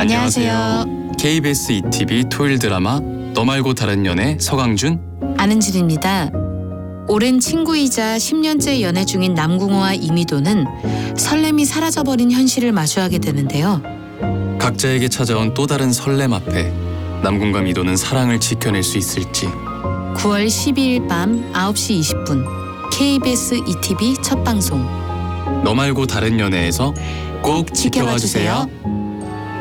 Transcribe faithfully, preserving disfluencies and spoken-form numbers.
안녕하세요. 케이비에스 이티비 토요일 드라마 너 말고 다른 연애 서강준, 안은진입니다. 오랜 친구이자 십 년째 연애 중인 남궁호와 이미도는 설렘이 사라져버린 현실을 마주하게 되는데요. 각자에게 찾아온 또 다른 설렘 앞에 남궁과 미도는 사랑을 지켜낼 수 있을지. 구월 십이일 밤 아홉 시 이십 분 케이비에스 이티비 첫 방송 너 말고 다른 연애에서 꼭 지켜봐 주세요.